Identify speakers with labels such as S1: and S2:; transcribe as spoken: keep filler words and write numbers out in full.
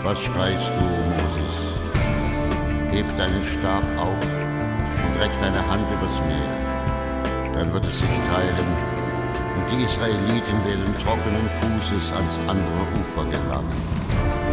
S1: Was schreist du, Moses? Heb deinen Stab auf und reck deine Hand übers Meer. Dann wird es sich teilen und die Israeliten werden trockenen Fußes ans andere Ufer gelangen.